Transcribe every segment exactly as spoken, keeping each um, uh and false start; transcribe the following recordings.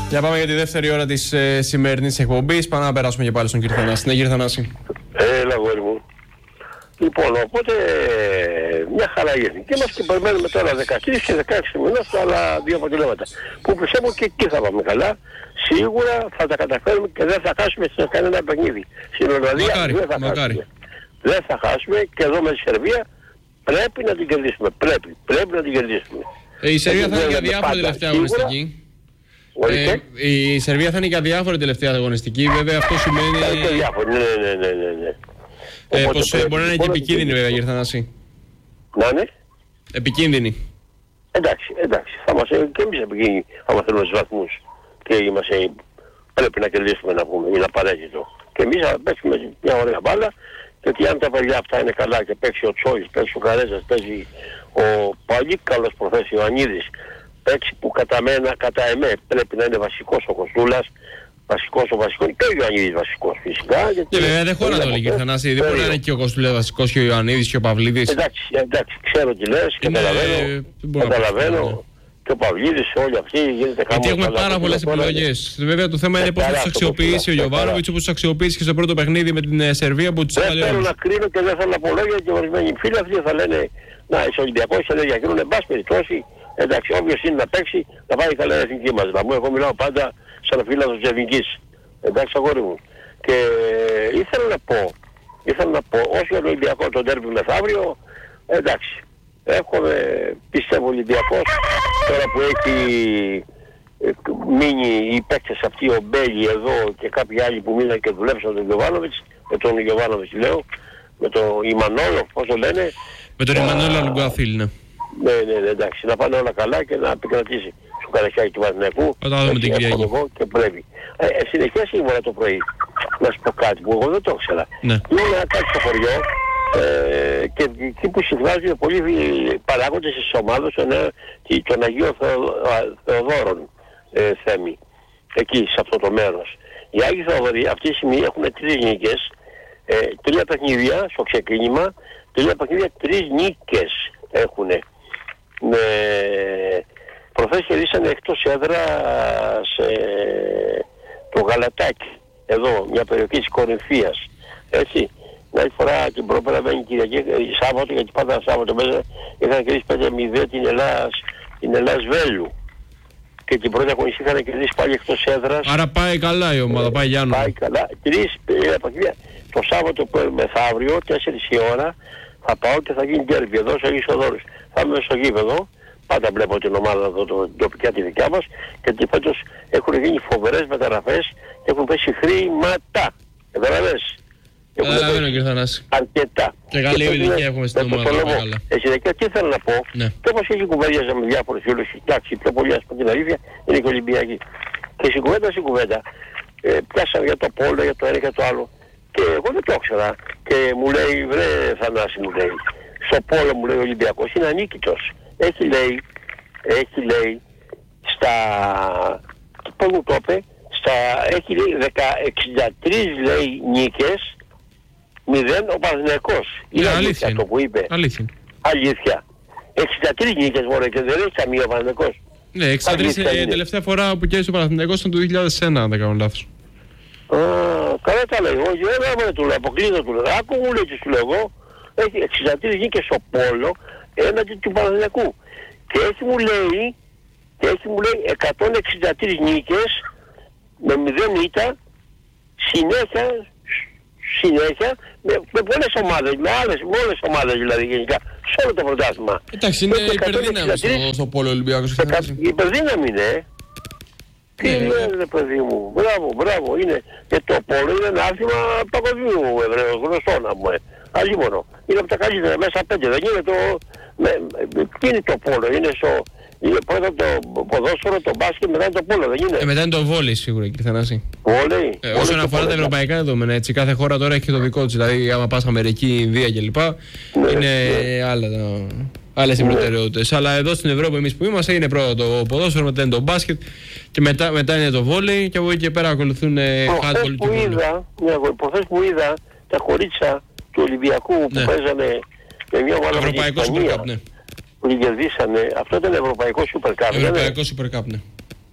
Για πάμε για τη δεύτερη ώρα της ε, σημερινής εκπομπής. Πάμε να περάσουμε και πάλι στον κύριο Θανάση. Ναι, κύριε Θανάση. Έλα, αγόρι μου. Λοιπόν, οπότε μια χαρά η εθνική μας και περιμένουμε τώρα δεκατρείς και δεκαέξι μηνών άλλα δύο επαγγελματα. Που πιστεύω και εκεί θα πάμε καλά. Σίγουρα θα τα καταφέρουμε και δεν θα χάσουμε σε κανένα παιχνίδι. Στην Ολλανδία δεν θα μακάρι. χάσουμε. Δεν θα χάσουμε και εδώ με τη Σερβία πρέπει να την κερδίσουμε. Πρέπει, πρέπει να την κερδίσουμε. Ε, η Σερβία θα είναι για διάφορη τελευταία αγωνιστική. Ε, η Σερβία θα είναι για διάφορη τελευταία αγωνιστική. Βέβαια αυτό σημαίνει. Θα είναι διάφορη, ναι, ναι, ναι, ναι, ναι. Ε, πως ε, μπορεί να είναι και επικίνδυνη βέβαια, κύριε Θανάση. Να είναι. Επικίνδυνη. Εντάξει, εντάξει. Θα μας είναι και εμείς επικίνδυνοι άμα θέλουμε τους βαθμούς. Και είμαστε, πρέπει να κερδίσουμε να πούμε, είναι απαραίτητο. Και εμείς θα παίξουμε μια ωραία μπάλα. Γιατί αν τα παιδιά αυτά είναι καλά και παίξει ο Τσόης, παίξει ο Καρέζας, παίζει ο πολύ καλός προφέσης ο Ανίδης, παίξει που κατά μένα, κατά εμέ πρέπει να είναι βασικός ο Κοστούλας, βασικός ο βασικός και ο Ιωαννίδης βασικός φυσικά. Και βέβαια δεν χωρά το κύριε Θανάση, δεν μπορεί να είναι και ο Κοστούλας βασικός και ο Ιωαννίδης και ο Παυλίδης. Εντάξει, εντάξει, ξέρω τι λες, καταλαβαίνω, καταλαβαίνω. Και ο Παυλίδης, όλοι αυτοί γίνεται χαμός. Γιατί έχουμε πάρα πολλές επιλογές. Βέβαια το θέμα είναι πώς θα τους αξιοποιήσει ο Γιοβάνοβιτς, όπως τους αξιοποίησε και στο πρώτο παιχνίδι με την Σερβία που τους έβαλε. Δεν θέλω να κρίνω και δεν θέλω να πω λόγια και ορισμένοι φίλοι αυτοί θα λένε να είσαι Ολυμπιακός και δεν διακρίνουν. Εν πάση περιπτώσει, εντάξει, όποιος είναι να παίξει θα πάει καλά η εθνική μας. Να μου, εγώ μιλάω πάντα σαν φίλος της εθνικής. Εντάξει, αγόρι μου. Και ήθελα να πω, ήθελα να πω, όσο για το Ολυμπιακό τον τέρμι μεθαύριο, εντάξει. Εύχομαι, πιστεύω Ολυμπιακός, τώρα που έχει μείνει οι παίκτες αυτοί, ο Μπέλη εδώ και κάποιοι άλλοι που μείναν και δουλέψαν τον Γιοβάνοβιτς, με τον Γιοβάνοβιτς λέω, με τον Ιμανόλο, πώς το λένε. Με τον Ιμανόλο Αλουγκουαφίλ, ναι. Ναι, ναι, ναι, εντάξει, να πάνε όλα καλά και να επικρατήσει στο Καρασιάκι του Παναθηναϊκού. Όταν δούμε την Κυριακή. Και πρέπει. Ε, ε, συνεχεία σήμερα το πρωί, να σου πω κάτι που εγώ δεν το ήξερα. Ναι. Είναι κάτι στο χωριό. Ε, και εκεί που συμβάζουν πολλοί παράγοντες της ομάδας των Αγίων Θεοδόρων ε, Θέμη, εκεί σε αυτό το μέρος. Οι Άγιοι Θεοδόροι αυτή τη στιγμή έχουν τρεις νίκες, ε, τρία παιχνίδια στο ξεκίνημα, τρία παιχνίδια, τρεις νίκες έχουν. Ε, προχθές κερδίσανε εκτός έδρας ε, το Γαλατάκι, εδώ, μια περιοχή της Κορινθίας, έτσι. Μια φορά την προπερασμένη Κυριακή, Σάββατο, γιατί πάντα Σάββατο μέσα είχαν κερδίσει πέντε μηδέν την Ελλάς, την Ελλάς Βέλου. Και την πρώτη αγωνιστή είχαν κερδίσει πάλι εκτός έδρας. Άρα πάει καλά η ομάδα, ε, πάει Γιάννου. Πάει καλά. Τρεις παιχνίδια. Το Σάββατο που μεθαύριο, τέσσερις η ώρα, θα πάω και θα γίνει ντέρμπι εδώ σε Αγίους Θεοδόρους. Θα είμαι στο γήπεδο. Πάντα βλέπω την ομάδα εδώ, το, τοπικά τη δικιά μας. Γιατί φέτος έχουν γίνει φοβερές μεταγραφές και έχουν πέσει χρήματα. Καταλαβαίνεις. Καταλαβαίνω κύριε Θανάση. Αρκετά. Και καλή ηλικία έχουμε στην ομάδα. Εσύ και τι θέλω να πω, ναι. Και όπως έχει κουβέντιαζα με διάφορους φίλους, εντάξει, πιο πολύ ας πω την αλήθεια, είναι και Ολυμπιακοί. Και στην κουβέντα στην κουβέντα, ε, πιάσαν για το πόλο, για το ένα και το άλλο. Και εγώ δεν το ήξερα. Και μου λέει, βρε Θανάση μου λέει, στο πόλο μου λέει ο Ολυμπιακός είναι ανίκητος. Έχει λέει, έχει λέει, στα, πώς μου το είπε, στα, έχει λέει εξήντα τρεις λέει νίκες, μηδέν ο Παναθηναϊκός. Είναι αλήθεια αυτό που είπε. Αλήθεια. Αλήθεια. εξήντα τρεις νίκες μωρέ και δεν έχει καμία ο Παναθηναϊκός. Ναι, εξήντα τρεις η τελευταία φορά που κέρδισε ο Παναθηναϊκός ήταν το δύο χιλιάδες ένα, αν δεν κάνω λάθος. Α, καλά τα λέω. Όχι, δεν έμενε του λέω, αποκλείδω του λέω. Άκου μου λέει τι σου λέω εγώ. Έχει εξήντα τρεις νίκες στο πόλο έναντι του Παναθηναϊκού. Και έτσι μου λέει, και έτσι μου λέει εκατόν εξήντα τρεις νίκες με μηδέν ήττα συνέχεια, συνέχεια με, με πολλές ομάδες, με άλλες, με όλες ομάδες δηλαδή γενικά, σε όλο το πρωτάθλημα. Εντάξει, είναι υπερδύναμη στο, στο πόλο Ολυμπιακός. Υπερδύναμη είναι. Τι λες ρε παιδί μου, μπράβο, μπράβο, είναι. Και το πόλο είναι ένα άθλημα παγκοσμίου ευρέω, γνωστό να πούμε. Αλλήμωνο. Είναι από τα καλύτερα, μέσα πέντε, δεν είναι το... Με, τι είναι το πόλο, είναι στο... Είναι πρώτα το ποδόσφαιρο, το μπάσκετ, μετά το πόλο, δεν είναι. Ε, μετά είναι το βόλεϊ σίγουρα, κύριε Θανάση. Βόλεϊ. Ε, όσον αφορά τα ευρωπαϊκά δεδομένα, έτσι, κάθε χώρα τώρα έχει και το δικό της. Δηλαδή, άμα πας Αμερική, Ινδία κλπ. Ναι, είναι ναι. άλλα, άλλες οι ναι. προτεραιότητες. Αλλά εδώ στην Ευρώπη, εμείς που είμαστε, είναι πρώτα το ποδόσφαιρο, μετά είναι το μπάσκετ και μετά, μετά είναι το βόλεϊ και από εκεί και πέρα ακολουθούν handball και βόλεϊ. Προχθές που είδα τα κορίτσια του Ολυμπιακού που ναι. παίζανε με μια ομάδα Ευρωπαϊκό Super Cup, ναι. Που κερδίσανε, αυτό ήταν Ευρωπαϊκό Super Cup. Ευρωπαϊκό Super Cup, ναι.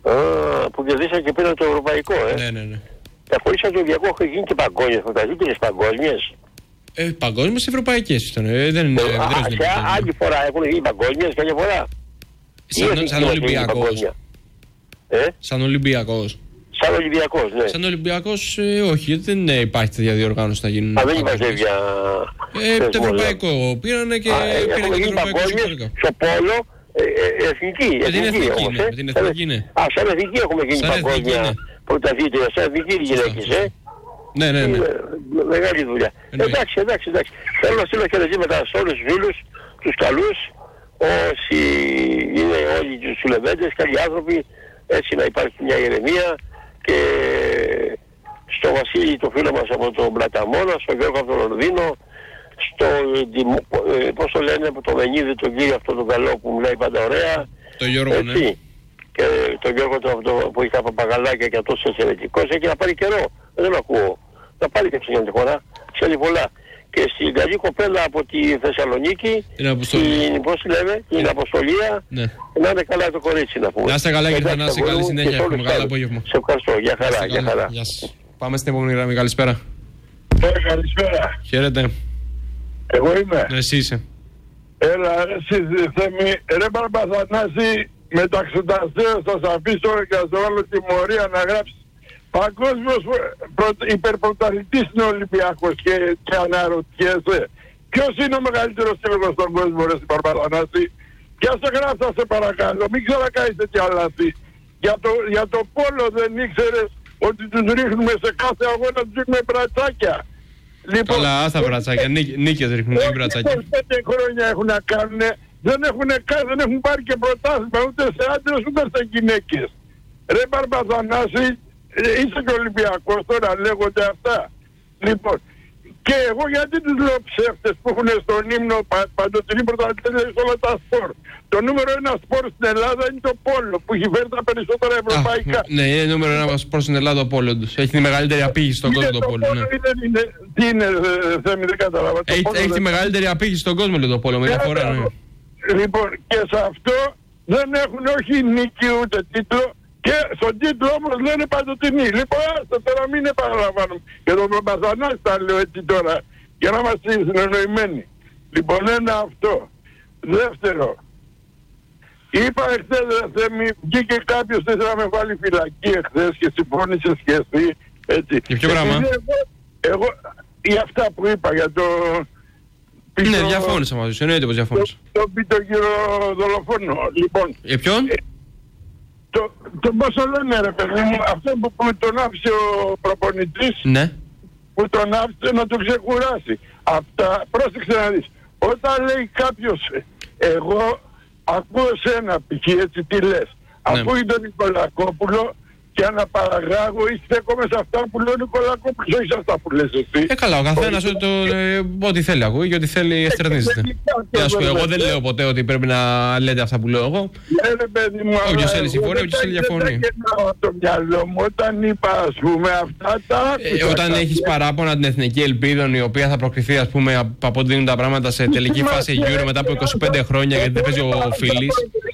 Α, που κερδίσαν και πήραν το ευρωπαϊκό, ε. Ναι, ναι, ναι. Τα χωρίς το Ολυμπιακό έχουν γίνει και παγκόσμιες πρωταθλήτριες παγκόσμιες. Ε, παγκόσμιες ευρωπαϊκές ήταν. Ε, δεν είναι. Ε, α, σε άλλη φορά έχουν γίνει παγκόσμιες καμιά φορά. Σαν, σαν Ολυμπιακός. Ε? Σαν Ολυμπιακός. Σαν Ολυμπιακός, ναι. Σαν Ολυμπιακός, ε, όχι, γιατί δεν ε, υπάρχει τέτοια διοργάνωση να γίνουν. Α, δεν υπάρχει τέτοια. Ε, το ευρωπαϊκό πήρανε και πήραν και το ευρωπαϊκό συμφωνικό. Στο πόλο, ε, ε, εθνική. Με την εθνική, όμως, είναι, ε. με την εθνική, ναι. Α, σαν εθνική έχουμε γίνει Σαν παγκόσμια εθνική, πρωταθλήτρια, σαν εθνική γυναίκες, ε. Ναι, ναι, ναι. Μεγάλη δουλειά. Εντάξει, εντάξει, εντάξει. Θέλω να στείλω χαιρετήματα σε όλους τους φίλους, τους καλούς, όσοι είναι όλοι τους σουλεβέντες, καλοί άνθρωποι, έτσι να υπάρχει μια ηρεμία. Και στο Βασίλη το φίλο μας από τον Πλαταμόνα, στον Γιώργο από τον Λονδίνο, στο, ε, πώς το λένε, από το Μενίδη, τον κύριο αυτό τον καλό που μιλάει πάντα ωραία. Το Γιώργο, έτσι. Ναι. Και τον Γιώργο το, το, που είχε παπαγαλάκια και αυτός εξαιρετικός, έχει να πάρει καιρό, δεν το ακούω. Να πάρει και ψηλιά τη χώρα, ξέρει πολλά. Και στην καλή κοπέλα από τη Θεσσαλονίκη, την Αποστολία, την, πώς λέμε, την Αποστολία, ναι. Να είναι καλά το κορίτσι να πούμε. Να είστε καλά και να είστε καλή συνέχεια. Έχουμε καλό απόγευμα. Σε ευχαριστώ. Γεια χαρά. Γεια χαρά. Γεια σας. Πάμε στην επόμενη γραμμή. Καλησπέρα. Ε, καλησπέρα. Χαίρετε. Εγώ είμαι. Ναι, εσύ είσαι. Έλα, εσύ Θέμη. Ρε Μπαρμπαθανάση, μεταξωταστέως θα σε αφήσω και θα σε βάλω τιμωρία να γράψεις. Παγκόσμιος προ, υπερπρωταθλητής είναι ο Ολυμπιακός και, και αναρωτιέσαι. Ποιος είναι ο μεγαλύτερος σύλλογος στον κόσμο, ρε Μπαρμπαθανάση? Και ας σε γράψα σε παρακαλώ, μην ξανακάεις τέτοια λάθη. Για το, για το πόλο δεν ήξερες ότι τους ρίχνουμε σε κάθε αγώνα, τους ρίχνουμε μπρατσάκια. Λοιπόν, καλά, άστα μπρατσάκια, νίκες ρίχνουν, όχι μπρατσάκια. Πέντε χρόνια έχουν να κάνουν, δεν έχουν, δεν έχουν πάρει και πρωτάθλημα ούτε σε άντρες ούτε σε γυναίκες. Ρε Μπαρμπαθανάση, είσαι και Ολυμπιακός τώρα, λέγονται αυτά. Λοιπόν, και εγώ γιατί τους λέω ψεύτες που έχουν στον ύμνο πα, παντοτινή πρωταθλήτρια σε όλα τα σπορ. Το νούμερο ένα σπορ στην Ελλάδα είναι το πόλο που έχει φέρει τα περισσότερα ευρωπαϊκά. Α, ναι, είναι νούμερο ένα σπορ στην Ελλάδα το πόλο τους. Έχει τη μεγαλύτερη απήχηση στον κόσμο το πόλο. Ναι. Είναι, είναι, τι είναι, Θέμη, δεν καταλαβαίνω. Έχει, έχει τη μεγαλύτερη απήχηση στον κόσμο λέει, το πόλο, με διαφορά. Ναι. Λοιπόν, και σε αυτό δεν έχουν όχι νίκη ούτε τίτλο. Και στον τίτλο όμως λένε παντοτινή. Λοιπόν, άστα τώρα μην επαναλαμβάνουμε. Και τον Μπαρμπαθανάση τα λέω έτσι τώρα, για να είμαστε συνεννοημένοι. Λοιπόν, ένα αυτό. Δεύτερο, είπα εχθές, Θέμη, βγήκε κάποιος που ήθελε να με βάλει φυλακή εχθές και συμφώνησες και εσύ, έτσι. Για ποιο πράγμα? Εγώ, εγώ, για αυτά που είπα, για το... Πίσω, ναι, διαφώνησα μαζί σου, εννοείται πως διαφώνησα. Το, το πει τον κύριο δολοφόνο, λοιπόν. Για ποιον? Ε, Το, το πώς το λένε ρε παιδί μου, αυτό που, που τον άφησε ο προπονητής, ναι. Που τον άφησε να τον ξεκουράσει. Αυτά, πρόσεξε να δεις, όταν λέει κάποιος, εγώ ακούω σένα π.χ. έτσι τι λες, ναι. Ακούει τον Νικολακόπουλο και αναπαραγάγω ή στέκομαι σε αυτά που λέει ο Νικολακόπουλος, όχι σε αυτά που λες εσύ. Ε, καλά, ο καθένας ό,τι, το, ε, ό,τι θέλει ακούει και ό,τι θέλει εστερνίζεται. Εγώ δεν λέω ποτέ ότι πρέπει να λέτε αυτά που λέω εγώ. Όποιος θέλει συμφωνεί, όποιος θέλει διαφωνεί. Το μυαλό μου όταν είπα ας πούμε αυτά τα... Ε, όταν έχεις παράπονα την Εθνική Ελπίδων η οποία θα προκριθεί ας πούμε από ό,τι δίνουν τα πράγματα σε τελική φάση Euro μετά από είκοσι πέντε χρόνια γιατί δεν παίζει ο Φίλης.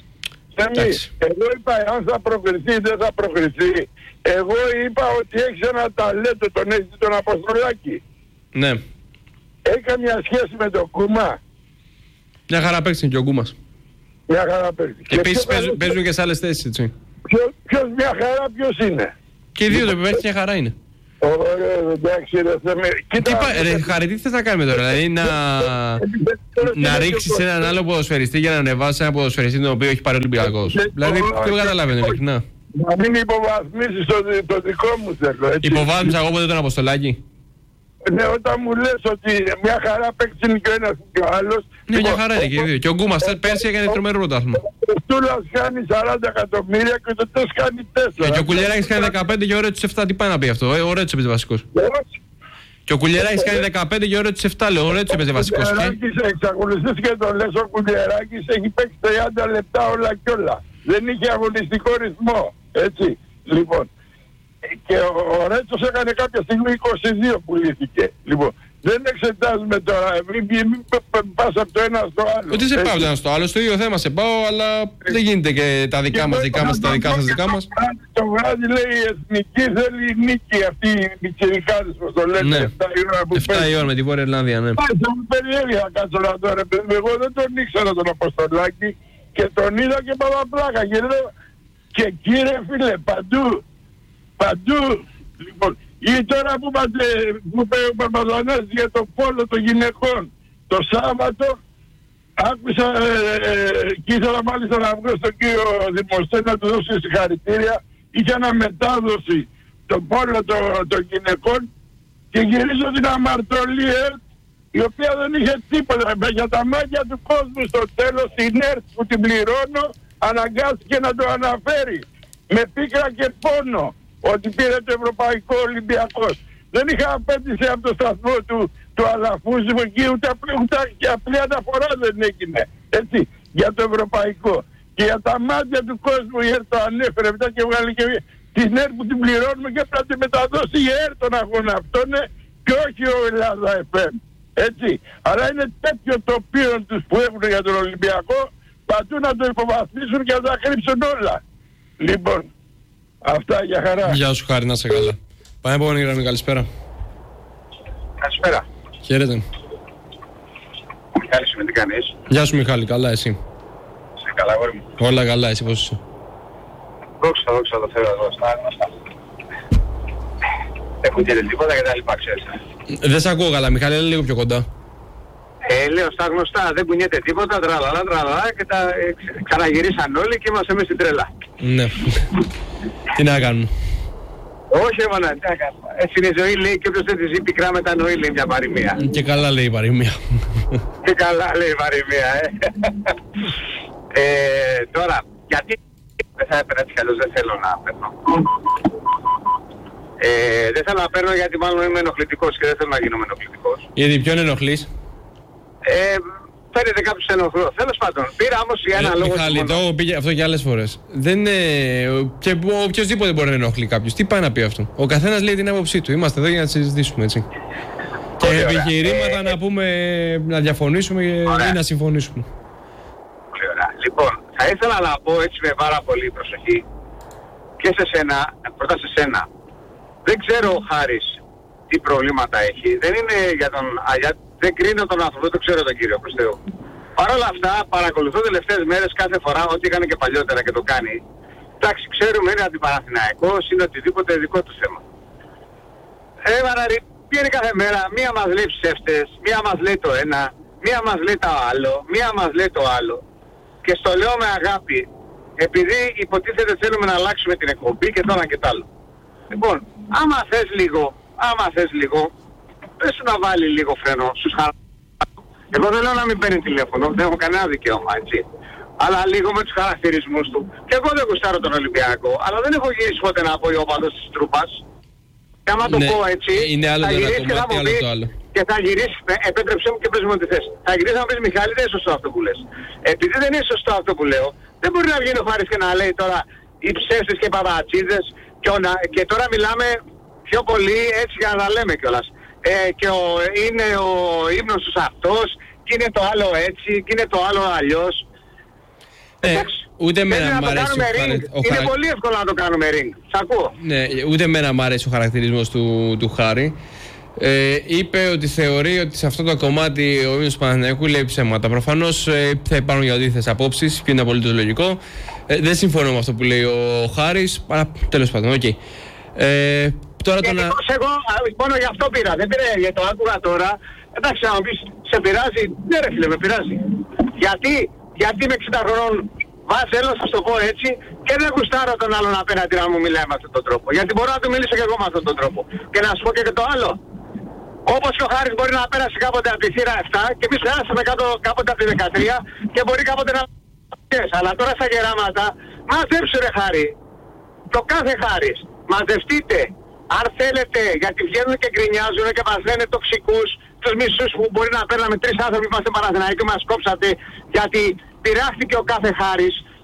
Εμείς, εγώ είπα αν θα προκριθεί ή δεν θα προκριθεί. Εγώ είπα ότι έχεις ένα ταλέντο, τον έχεις τον Αποστολάκη. Ναι. Έχει καμία σχέση με το Κούμα? Μια χαρά παίξει και ο Κούμας. Μια χαρά παίξει. Και επίσης παίζουν, παίζουν και σε άλλες θέσεις, έτσι. Ποιος, ποιος μια χαρά, ποιος είναι? Και οι δύο το επιπέχει μια χαρά είναι. Ωραία, εντάξει ρε Θεέ. Κοίτα, ρε Χαρή, τι θες να κάνουμε τώρα, δηλαδή να, να ρίξεις έναν άλλο ποδοσφαιριστή για να ανεβάσεις ένα ποδοσφαιριστή τον οποίο έχει πάρει ο Ολυμπιακός. Δηλαδή, δεν καταλαβαίνω, ειλικρινά. Να μην υποβαθμίσεις το, το δικό μου θέλω, έτσι. Υποβάθμισα εγώ ποτέ τον Αποστολάκη? Ναι, όταν μου λες ότι μια χαρά παίξει και ο ένας και ο άλλος. Ναι, μια χαρά είναι και οι δύο. Και ο Γκούμας πέρσι έκανε τρομερό πρωτάθλημα. Ο Στούλας κάνει σαράντα εκατομμύρια και το Τες κάνει τέσσερα. Και ο Κουλιεράκης κάνει δεκαπέντε και ο Ρέτσος επτά. Τι πάει να πει αυτό, ο Ρέτσος έπαιζε βασικός. Και ο Κουλιεράκης κάνει δεκαπέντε και ο Ρέτσος επτά, λέει, ο Ρέτσος έπαιζε βασικός. Ο Κουλιεράκης εξακολουθείς και το λες, ο Κουλιεράκης έχει παίξει τριάντα λεπτά όλα κι όλα. Δεν είχε αγωνιστικό ρυθμό, έτσι. Λοιπόν, και ο Ρέτσος έκανε κάποια στιγμή είκοσι δύο που λύθηκε. Λοιπόν, Δεν εξετάζουμε τώρα, μην, μην, μην πας από το ένα στο άλλο. Ότι σε πάω από το ένα στο άλλο, στο ίδιο θέμα σε πάω, αλλά δεν γίνεται και τα δικά μας δικά μας, τα δικά σας δικά μας. Το βράδυ λέει η εθνική θέλει νίκη αυτή οι πιτσιρικάδες που το λένε, ναι. εφτά η ώρα που εφτά η ώρα με τη Βόρεια Ιρλανδία, ναι. Πάσα μου περιέργεια να κάτσω να το ρε παιδί, εγώ δεν τον ήξερα τον Αποστολάκη και τον είδα και παπαπλάκα και λέω, και κύριε φίλε, παντού, παντού, λοιπόν, ή τώρα που είπατε, που είπε ο Παπαδανάς για το πόλο των γυναικών, το Σάββατο, άκουσα ε, ε, και ήθελα μάλιστα να βγω στον κύριο Δημοσθέ να του δώσει συγχαρητήρια, είχε αναμετάδοση το πόλο των το γυναικών και γυρίζω την αμαρτωλή ΕΡΤ, η οποία δεν είχε τίποτα, για τα μάτια του κόσμου στο τέλος την ΕΡΤ που την πληρώνω, αναγκάστηκε να το αναφέρει, με πίκρα και πόνο, ότι πήρε το Ευρωπαϊκό Ολυμπιακός. Δεν είχα απέτηση από το σταθμό του, του Αλαφούζου εκεί, ούτε, ούτε και απλή αναφορά δεν έγινε. Έτσι, για το Ευρωπαϊκό. Και για τα μάτια του κόσμου η ΕΡΤ το ανέφερε μετά και βγάλει και την ΕΡΤ που την πληρώνουμε και πρέπει να τη μεταδώσει η ΕΡΤ τον αγώνα αυτόν και όχι ο Ελλάδα εφ εμ. Έτσι. Αλλά είναι τέτοιο τοπίο τους που έχουν για τον Ολυμπιακό, παντού να το υποβαθμίσουν και να τα κρύψουν όλα. Λοιπόν, αυτά, για χαρά. Γεια σου Χάρη, να είσαι καλά. Πάμε επόμενη γραμμή, καλησπέρα. Καλησπέρα. Χαίρετε. Μιχάλη σου, με τι κάνεις? Γεια σου Μιχάλη, καλά εσύ? Σε καλά, αγόρι μου. Όλα καλά, εσύ πώς είσαι? Δόξα, δόξα τω Θεώ εδώ, στα γνωστά. Δεν κουτιέται τίποτα και τα λοιπά, ξέρεις. Δεν σ' ακούω καλά, Μιχάλη, έλα λίγο πιο κοντά. Ε, λέω στα γνωστά, δεν κουνιέται τίποτα, τραλαλά, τραλαλά και τα ε, ξαναγυρίσαν όλοι και είμαστε εμείς στην τρέλα. Ναι. Τι να κάνουμε. Όχι, έμανα, τι να κάνουμε. Έτσι είναι η ζωή, λέει, και όποιος δεν τη ζει πικρά μετανοεί, λέει μια παροιμία. Και καλά λέει η παροιμία. Και καλά λέει η παροιμία, ε. ε. Τώρα, γιατί δεν θα έπαιρνα έτσι κι αλλιώς, δεν θέλω να παίρνω. Ε, δεν θέλω να παίρνω γιατί μάλλον είμαι ενοχλητικός και δεν θέλω να γίνομαι ενοχλητικός. Γιατί ποιον ενοχλείς? Ε, φαίνεται κάποιος ενοχλώ. Τέλος πάντων, πήρα όμως για ένα ε, λόγο... Μιχάλη, το έχω πει αυτό και άλλες φορές. Δεν είναι... Και οποιοσδήποτε μπορεί να ενοχλεί κάποιος. Τι πάει να πει αυτό? Ο καθένας λέει την άποψή του. Είμαστε εδώ για να συζητήσουμε, έτσι. Και επιχειρήματα ε, να πούμε, να διαφωνήσουμε ωραία. Ή να συμφωνήσουμε. Πολύ ωραία. Λοιπόν, θα ήθελα να πω έτσι με πάρα πολύ προσοχή και σε σένα, πρώτα σε σένα. Δεν ξέρω ο Χάρης τι προβλήματα έχει. Δεν είναι για τον... Για, δεν κρίνω τον άνθρωπο, δεν το ξέρω τον κύριο προς Θεού. Παρ' όλα αυτά παρακολουθώ τελευταίες μέρες κάθε φορά ό,τι έκανε και παλιότερα και το κάνει. Εντάξει, ξέρουμε είναι αντιπαναθηναϊκός, είναι οτιδήποτε δικό του θέμα. Ε, Βαραρή, πιένει κάθε μέρα, μία μας λέει ψεύτες, μία μας λέει το ένα, μία μας λέει το άλλο, μία μας λέει το άλλο. Και στο λέω με αγάπη, επειδή υποτίθεται θέλουμε να αλλάξουμε την εκπομπή και το ένα και το άλλο. Λοιπόν, άμα θες λίγο, άμα θες λίγο, πες σου να βάλει λίγο φρένο στους χαρακτηρισμούς. Εγώ δεν λέω να μην παίρνει τηλέφωνο, δεν έχω κανένα δικαίωμα, έτσι. Αλλά λίγο με τους χαρακτηρισμούς του. Και εγώ δεν γουστάρω τον Ολυμπιακό, αλλά δεν έχω γυρίσει ποτέ να πω ο οπαδός της Τρούπας. Και άμα το ναι, πω έτσι, είναι άλλο θα γυρίσει και θα μου πει, και θα γυρίσει, επέτρεψέ μου και πες μου τι θες. Θα γυρίσει να μου πεις Μιχάλη, δεν είναι σωστό αυτό που λες. Επειδή δεν είναι σωστό αυτό που λέω, δεν μπορεί να βγαίνει ο Χάρης και να λέει τώρα οι ψεύτες και οι παπατσίδες. Και, και τώρα μιλάμε πιο πολύ έτσι για να τα λέμε κιόλας. Ε, και ο, είναι ο ύμνος τους αυτός, και είναι το άλλο έτσι, και είναι το άλλο αλλιώς. Ε, Εντάξει, ούτε εμένα μ' αρέσει ο χαρα... ο Είναι χαρα... πολύ εύκολο να το κάνουμε ring. Σ' ακούω. Ναι, ούτε εμένα μ' αρέσει ο χαρακτηρισμός του, του Χάρη. Ε, είπε ότι θεωρεί ότι σε αυτό το κομμάτι ο ύμνος του Παναθηναϊκού λέει ψέματα. Προφανώς ε, θα υπάρχουν για αντίθετες απόψεις, και είναι απολύτως λογικό. Ε, δεν συμφωνώ με αυτό που λέει ο Χάρης, αλλά τέλος πάντων, οκ. Okay. Ε, τώρα και το να... εγώ μόνο γι' αυτό πήρα, δεν πήρα γιατί το άκουγα τώρα. Εντάξει, να μου πεις, σε πειράζει? Ναι ρε φίλε, με πειράζει. Γιατί, γιατί με εξήντα χρονών βάζελος, θα το πω έτσι, και δεν γουστάρω τον άλλον απέναντι να μου μιλάει με αυτόν τον τρόπο. Γιατί μπορώ να του μιλήσω και εγώ με αυτόν τον τρόπο. Και να σου πω και το άλλο. Όπως και ο Χάρης μπορεί να πέρασε κάποτε από τη θύρα επτά και εμείς πέρασαμε κάποτε από τη δεκατρία και μπορεί κάποτε να... Αλλά τώρα στα γεράματα, μαζέψου ρε Χάρη. Το κάθε Χάρης. Μαζευτείτε. Αν θέλετε, γιατί βγαίνουν και γκρινιάζουν και μας λένε τοξικούς, τους μισούς που μπορεί να παίρναμε τρεις άνθρωποι που είμαστε Παναθηναϊκοί και μας κόψατε, γιατί πειράχτηκε ο κάθε Χάρης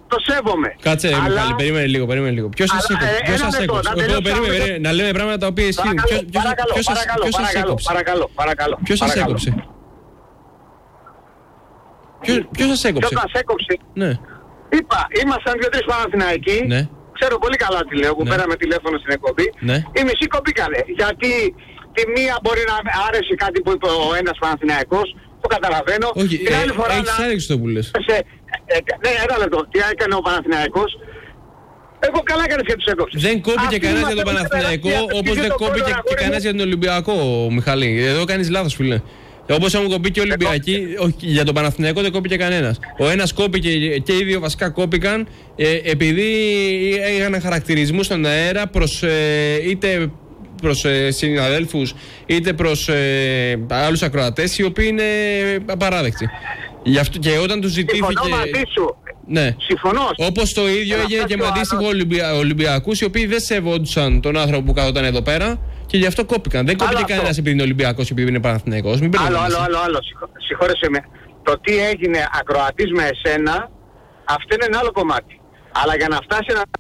το σέβομαι. Κάτσε, αλλά... Μιχάλη, περίμενε λίγο, περίμενε λίγο. Ποιος σας έκοψε? Ποιος σας έκοψε? Εγώ περίμενε, να λέμε πράγματα τα οποία ισχύουν. Ποιος σας έκοψε? Παρακαλώ, παρακαλώ. Ποιος σας έκοψε? Ποιος σας έκοψε? Ποιος σας έκοψε? Ναι. Είπα, ήμασταν δύο-τρεις Παναθηναϊκοί. Ναι. Ξέρω πολύ καλά τι λέω, που Ναι. πέραμε τηλέφωνο στην εκπομπή. Ναι. Οι μισοί κοπήκανε. Γιατί τη μία μπορεί να άρεσε κάτι που είπε ο ένας Παναθηναϊκός, το καταλαβαίνω. Όχι, την άλλη φορά έχεις να... άδικο το που λες. Σε, ε, ε, ναι, ένα λεπτό. Τι έκανε ο Παναθηναϊκός? Εγώ καλά έκανες και τους έκοψες. Δεν κόπηκε Αυτοί κανένας για είμαστε τον Παναθηναϊκό, τεράστια, όπως και δεν το κόπηκε κόλλο και αγόρι κανένας μου. για τον Ολυμπιακό, Μιχαλή. Εδώ κάνεις λάθος, φίλε. Όπως έχουν κοπεί και οι Ολυμπιακοί, όχι, για τον Παναθηναϊκό δεν κόπηκε κανένας. Ο ένας κόπηκε και οι δύο βασικά κόπηκαν ε, επειδή είχαν χαρακτηρισμούς στον αέρα προς, ε, είτε προς ε, συναδέλφους είτε προς ε, άλλους ακροατές οι οποίοι είναι απαράδεκτοι. Γι' αυτό και όταν τους ζητήθηκε. Συμφωνώ μαζί σου. Ναι. Συμφωνώ. Όπως το ίδιο έγινε και με αντίστοιχο Ολυμπια... Ολυμπιακούς οι οποίοι δεν σεβόντουσαν τον άνθρωπο που καθόταν εδώ πέρα και γι' αυτό κόπηκαν. Δεν κόπηκε κανένας επειδή είναι Ολυμπιακός, επειδή είναι Παναθηναϊκός. Μην άλλο, άλλο, άλλο, άλλο. Συγχώρεσαι με. Το τι έγινε ακροατής με εσένα, αυτό είναι ένα άλλο κομμάτι. Αλλά για να φτάσει ένα.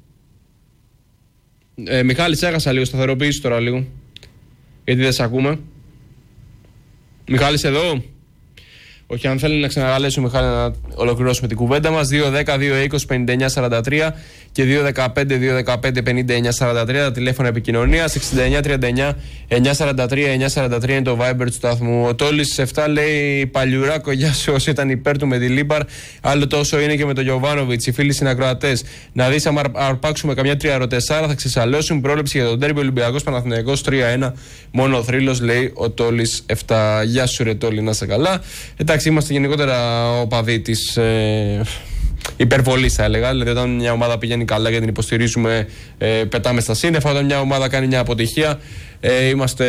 Ε, Μιχάλη, σε έχασα λίγο, σταθεροποιήσου τώρα λίγο. Γιατί δεν σε ακούμε. Μιχάλη, εδώ. Όχι, αν θέλει να ξαναγαλέσουμε, Μιχάλη, να ολοκληρώσουμε την κουβέντα μας. δύο δέκα δύο είκοσι πενήντα εννιά σαράντα τρία και δύο δεκαπέντε δύο δεκαπέντε πενήντα εννιά σαράντα τρία τα τηλέφωνα επικοινωνίας. εξήντα εννιά τριάντα εννιά εννιά σαράντα τρία εννιά σαράντα τρία είναι το Viber του σταθμού. Ο Τόλης επτά λέει: Παλιουράκο, γεια σου, όσοι ήταν υπέρ του με τη Λίμπαρ. Άλλο τόσο είναι και με τον Γιοβάνοβιτς. Οι φίλοι συνακροατές. Να δεις, άμα αρπάξουμε καμιά τριαροτεσάρα, θα ξεσαλώσουν. Πρόληψη για τον τέρμπι Ολυμπιακός Παναθηναϊκός τρία ένα. Μόνο ο θρύλος, λέει ο Τόλης επτά. Γεια σου, ρε Τόλη, να είσαι καλά. Εντάξει, είμαστε γενικότερα οπαδοί της ε, υπερβολής, θα έλεγα. Δηλαδή, όταν μια ομάδα πηγαίνει καλά και την υποστηρίζουμε, ε, πετάμε στα σύννεφα. Όταν μια ομάδα κάνει μια αποτυχία, ε, είμαστε.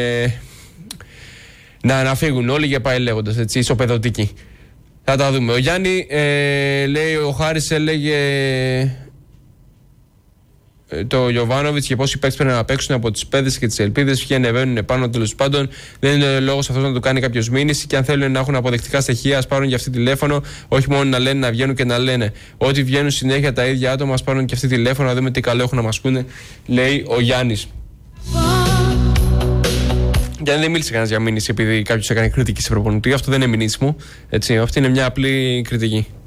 Να, να φύγουν όλοι και πάει λέγοντας, έτσι, ισοπεδωτικοί. Θα τα δούμε. Ο Γιάννη ε, λέει, ο Χάρης έλεγε ε, το Γιοβάνοβιτς και πόσοι παίκτες πρέπει να παίξουν από τις παιδες και τις ελπίδες. Ποιοι ανεβαίνουν πάνω, τέλος πάντων. Δεν είναι λόγος αυτός να του κάνει κάποιος μήνυση. Και αν θέλουν να έχουν αποδεικτικά στοιχεία, ας πάρουν και αυτή τηλέφωνο. Όχι μόνο να λένε, να βγαίνουν και να λένε. Ότι βγαίνουν συνέχεια τα ίδια άτομα, ας πάρουν και αυτή τηλέφωνο, να δούμε τι καλό έχουν να μας πούνε, λέει ο Γιάννης. Και δεν μίλησε κανένας για μήνυση επειδή κάποιος έκανε κριτική σε προπονητή. Αυτό δεν είναι μηνύσιμο. Έτσι, αυτή είναι μια απλή κριτική.